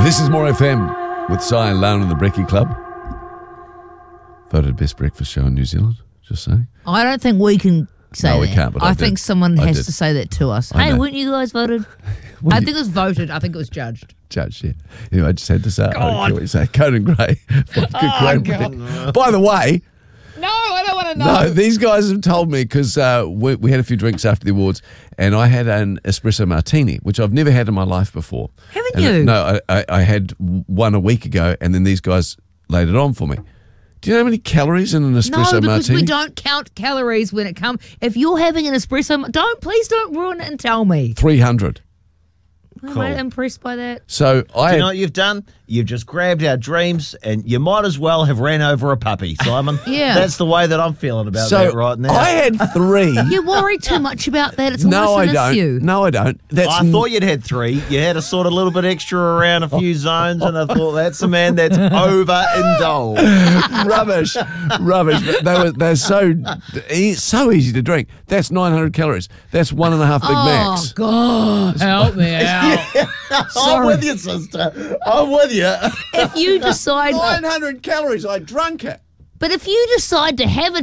This is More FM with Si and Lone and the Brekkie Club. Voted best breakfast show in New Zealand, just saying. I don't think we can say that. No, we can't, but I think did. someone I has did. to say that to us. I Hey, know. weren't you guys voted? I think it was voted. I think it was judged. Judge, yeah. Anyway, I just had to say it. I don't God. care what you say. Conan Gray. God. By the way, No, I don't want to know. no, these guys have told me because we had a few drinks after the awards and I had an espresso martini, which I've never had in my life before. Haven't And you? No, I had one a week ago and then these guys laid it on for me. Do you know how many calories in an espresso No, because martini? we don't count calories when it comes. If you're having an espresso, please don't ruin it and tell me. 300. Am I impressed by that? So Do you know what you've done? You've just grabbed our dreams and you might as well have ran over a puppy, Simon. Yeah. That's the way that I'm feeling about so that right now. I had 3. You worry too much about that. It's No, I almost an don't. issue. No, I don't. I thought you'd had 3. You had a sort of little bit extra around a few zones, and I thought that's a man that's overindulged. rubbish. But they're so easy to drink. That's 900 calories. That's 1.5 Big Macs. Oh, God, help me out. I'm with you, sister. I'm with you. If you decide, 900 calories. I drunk it. but if you decide to have a